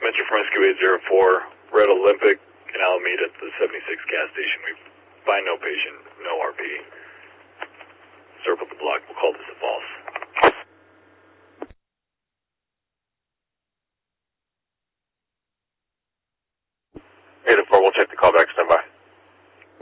Mention from Rescue 804, Red Olympic in Alameda at the 76 gas station. We find no patient, no RP. Circle the block. We'll call this a false. 804, we'll check the callback. Stand by.